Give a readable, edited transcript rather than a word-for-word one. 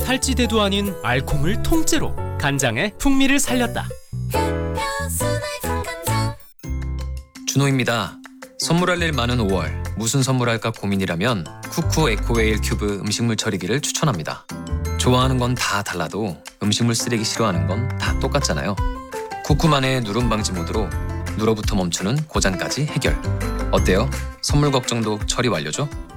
살찌대도 아닌 알콩을 통째로 간장의 풍미를 살렸다. 준호입니다. 선물할 일 많은 5월, 무슨 선물할까 고민이라면 쿠쿠 에코웨일 큐브 음식물 처리기를 추천합니다. 좋아하는 건 다 달라도 음식물 쓰레기 싫어하는 건 다 똑같잖아요. 쿠쿠만의 누름 방지 모드로 누러부터 멈추는 고장까지 해결. 어때요? 선물 걱정도 처리 완료죠?